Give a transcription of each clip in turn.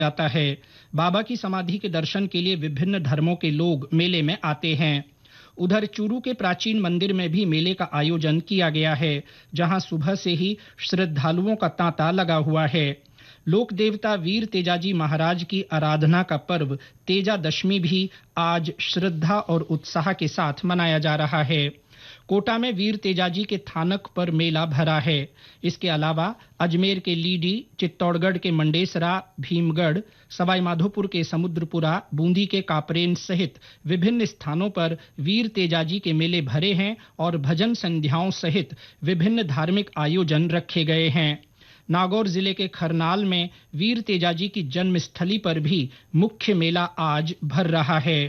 जाता है। बाबा की समाधि के दर्शन के लिए विभिन्न धर्मों के लोग मेले में आते हैं। उधर चूरू के प्राचीन मंदिर में भी मेले का आयोजन किया गया है, जहां सुबह से ही श्रद्धालुओं का तांता लगा हुआ है। लोक देवता वीर तेजाजी महाराज की आराधना का पर्व तेजा दशमी भी आज श्रद्धा और उत्साह के साथ मनाया जा रहा है। कोटा में वीर तेजाजी के थानक पर मेला भरा है। इसके अलावा अजमेर के लीडी, चित्तौड़गढ़ के मंडेसरा, भीमगढ़, सवाईमाधोपुर के समुद्रपुरा, बूंदी के कापरेन सहित विभिन्न स्थानों पर वीर तेजाजी के मेले भरे हैं और भजन संध्याओं सहित विभिन्न धार्मिक आयोजन रखे गए हैं। नागौर जिले के खरनाल में वीर तेजाजी की जन्मस्थली पर भी मुख्य मेला आज भर रहा है।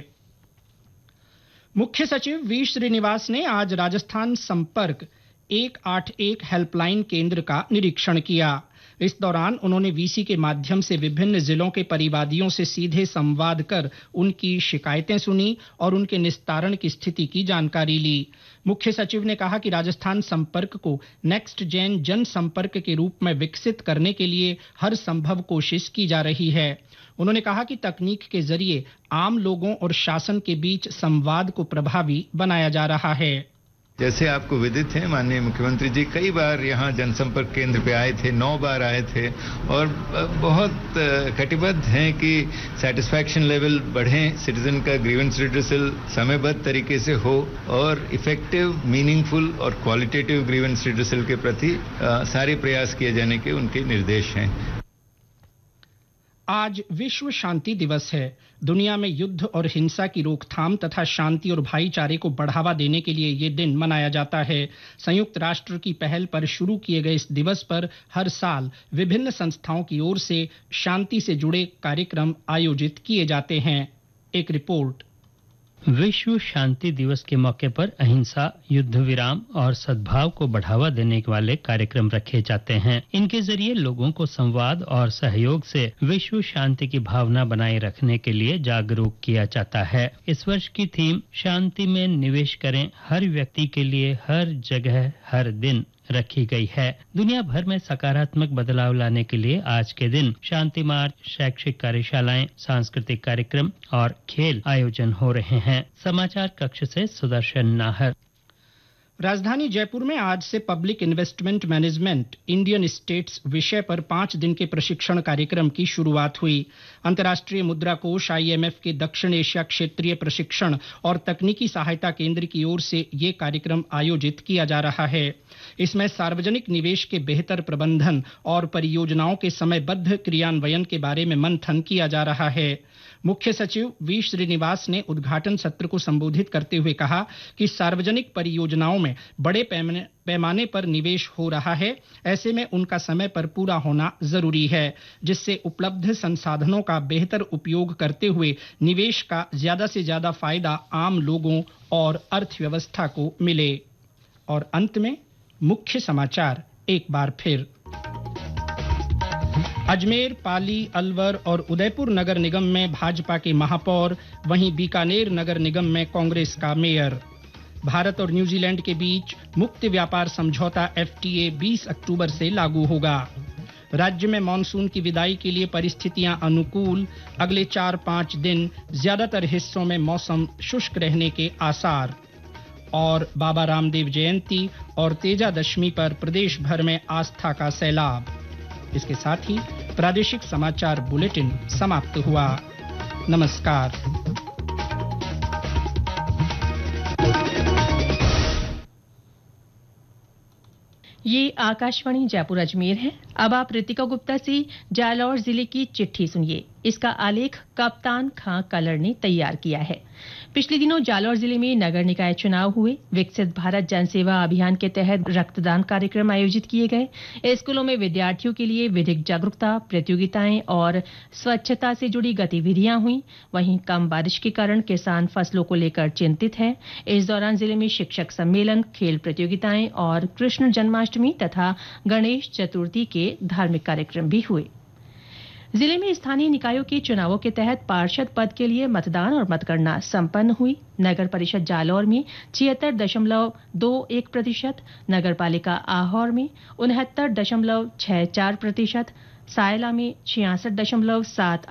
मुख्य सचिव वी श्रीनिवास ने आज राजस्थान संपर्क 181 हेल्पलाइन केंद्र का निरीक्षण किया। इस दौरान उन्होंने वीसी के माध्यम से विभिन्न जिलों के परिवादियों से सीधे संवाद कर उनकी शिकायतें सुनी और उनके निस्तारण की स्थिति की जानकारी ली। मुख्य सचिव ने कहा कि राजस्थान संपर्क को नेक्स्ट जेन जन संपर्क के रूप में विकसित करने के लिए हर संभव कोशिश की जा रही है। उन्होंने कहा कि तकनीक के जरिए आम लोगों और शासन के बीच संवाद को प्रभावी बनाया जा रहा है। जैसे आपको विदित है, माननीय मुख्यमंत्री जी कई बार यहाँ जनसंपर्क केंद्र पे आए थे, 9 बार आए थे और बहुत कटिबद्ध हैं कि सेटिस्फैक्शन लेवल बढ़े, सिटीजन का ग्रीवेंस रिड्रेसल समयबद्ध तरीके से हो और इफेक्टिव, मीनिंगफुल और क्वालिटेटिव ग्रीवेंस रिड्रेसल के प्रति सारे प्रयास किए जाने के उनके निर्देश हैं। आज विश्व शांति दिवस है। दुनिया में युद्ध और हिंसा की रोकथाम तथा शांति और भाईचारे को बढ़ावा देने के लिए ये दिन मनाया जाता है। संयुक्त राष्ट्र की पहल पर शुरू किए गए इस दिवस पर हर साल विभिन्न संस्थाओं की ओर से शांति से जुड़े कार्यक्रम आयोजित किए जाते हैं। एक रिपोर्ट। विश्व शांति दिवस के मौके पर अहिंसा, युद्ध विराम और सद्भाव को बढ़ावा देने वाले कार्यक्रम रखे जाते हैं। इनके जरिए लोगों को संवाद और सहयोग से विश्व शांति की भावना बनाए रखने के लिए जागरूक किया जाता है। इस वर्ष की थीम शांति में निवेश करें, हर व्यक्ति के लिए, हर जगह, हर दिन रखी गई है। दुनिया भर में सकारात्मक बदलाव लाने के लिए आज के दिन शांति मार्च, शैक्षिक कार्यशालाएं, सांस्कृतिक कार्यक्रम और खेल आयोजन हो रहे हैं। समाचार कक्ष से सुदर्शन नाहर। राजधानी जयपुर में आज से public investment management Indian states विषय पर 5 दिन के प्रशिक्षण कार्यक्रम की शुरुआत हुई। अंतर्राष्ट्रीय मुद्रा कोष IMF के दक्षिण एशिया क्षेत्रीय प्रशिक्षण और तकनीकी सहायता केंद्र की ओर से ये कार्यक्रम आयोजित किया जा रहा है। इसमें सार्वजनिक निवेश के बेहतर प्रबंधन और परियोजनाओं के समयबद्ध क्रियान्वयन के बारे में मंथन किया जा रहा है। मुख्य सचिव वी श्रीनिवास ने उद्घाटन सत्र को संबोधित करते हुए कहा कि सार्वजनिक परियोजनाओं में बड़े पैमाने पर निवेश हो रहा है। ऐसे में उनका समय पर पूरा होना जरूरी है, जिससे उपलब्ध संसाधनों का बेहतर उपयोग करते हुए निवेश का ज्यादा से ज्यादा फायदा आम लोगों और अर्थव्यवस्था को मिले। और अंत में मुख्य समाचार एक बार फिर। अजमेर, पाली, अलवर और उदयपुर नगर निगम में भाजपा के महापौर, वहीं बीकानेर नगर निगम में कांग्रेस का मेयर। भारत और न्यूजीलैंड के बीच मुक्त व्यापार समझौता FTA 20 अक्टूबर से लागू होगा। राज्य में मानसून की विदाई के लिए परिस्थितियां अनुकूल, अगले 4-5 दिन ज्यादातर हिस्सों में मौसम शुष्क रहने के आसार। और बाबा रामदेव जयंती और तेजा दशमी पर प्रदेश भर में आस्था का सैलाब। इसके साथ ही प्रादेशिक समाचार बुलेटिन समाप्त हुआ। नमस्कार। ये आकाशवाणी जयपुर अजमेर है। अब आप रितिका गुप्ता से जालौर जिले की चिट्ठी सुनिए। इसका आलेख कप्तान खां कलर ने तैयार किया है। पिछले दिनों जालौर जिले में नगर निकाय चुनाव हुए। विकसित भारत जनसेवा अभियान के तहत रक्तदान कार्यक्रम आयोजित किए गए। स्कूलों में विद्यार्थियों के लिए विधिक जागरूकता प्रतियोगिताएं और स्वच्छता से जुड़ी गतिविधियां हुई। वहीं कम बारिश के कारण किसान फसलों को लेकर चिंतित है। इस दौरान जिले में शिक्षक सम्मेलन, खेल प्रतियोगिताएं और कृष्ण जन्माष्टमी तथा गणेश चतुर्थी के धार्मिक कार्यक्रम भी हुए। जिले में स्थानीय निकायों के चुनावों के तहत पार्षद पद के लिए मतदान और मतगणना संपन्न हुई। नगर परिषद जालौर में 76.21%, नगर पालिका आहोर में 69.64%, सायला में 66.7